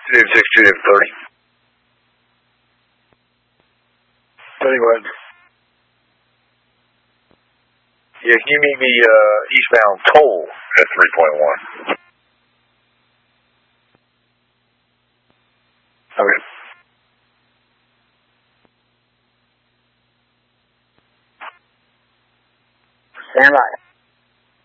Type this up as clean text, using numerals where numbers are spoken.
262 30. 30 what? Yeah, can you meet me eastbound toll at 3.1? Okay. Stand by.